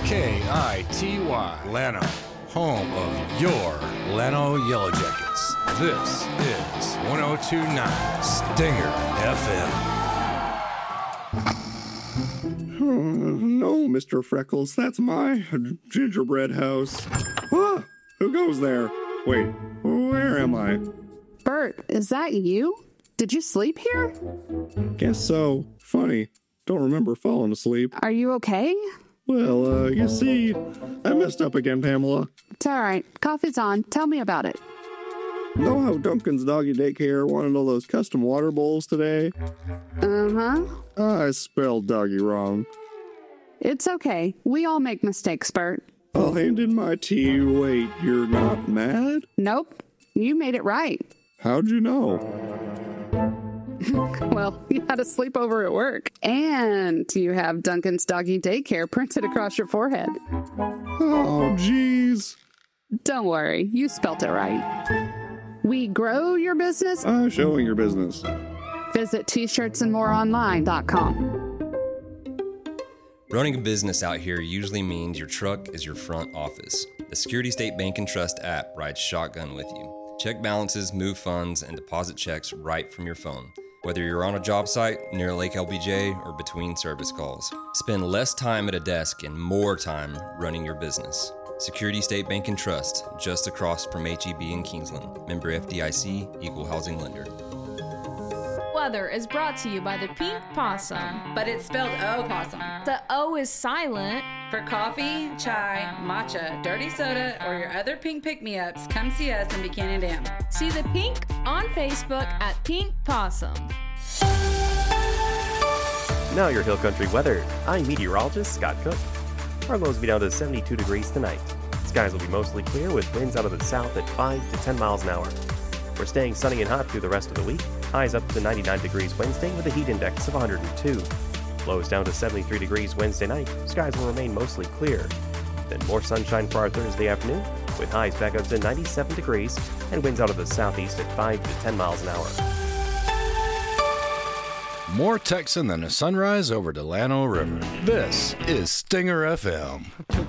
KITY, Llano, home of your Llano Yellow Jackets. This is 102.9 Stinger FM. No, Mr. Freckles, that's my gingerbread house. Ah, who goes there? Wait, where am I? Bert, is that you? Did you sleep here? Guess so. Funny, don't remember falling asleep. Are you okay? Well, you see, I messed up again, Pamela. It's all right. Coffee's on. Tell me about it. Know how Duncan's Doggy Daycare wanted all those custom water bowls today? Uh-huh. I spelled doggy wrong. It's okay. We all make mistakes, Bert. I'll hand in my tea. Wait, you're not mad? Nope. You made it right. How'd you know? Well, you had a sleepover at work. And you have Duncan's Doggy Daycare printed across your forehead. Oh, jeez. Don't worry. You spelt it right. We grow your business. Showing your business. Visit t-shirtsandmoreonline.com. Running a business out here usually means your truck is your front office. The Security State Bank and Trust app rides shotgun with you. Check balances, move funds, and deposit checks right from your phone. Whether you're on a job site, near Lake LBJ, or between service calls, spend less time at a desk and more time running your business. Security State Bank and Trust, just across from HEB in Kingsland. Member FDIC, Equal Housing Lender. Weather is brought to you by the Pink Possum. But it's spelled O-possum. The O is silent. For coffee, chai, matcha, dirty soda, or your other pink pick-me-ups, come see us in Buchanan Dam. See the pink on Facebook at Pink Possum. Now your Hill Country weather. I'm meteorologist Scott Cook. Our lows will be down to 72 degrees tonight. Skies will be mostly clear with winds out of the south at 5 to 10 miles an hour. We're staying sunny and hot through the rest of the week. Highs up to 99 degrees Wednesday with a heat index of 102. Lows down to 73 degrees Wednesday night. Skies will remain mostly clear. Then more sunshine for our Thursday afternoon with highs back up to 97 degrees and winds out of the southeast at 5 to 10 miles an hour. More Texan than a sunrise over Delano River. This is Stinger FM.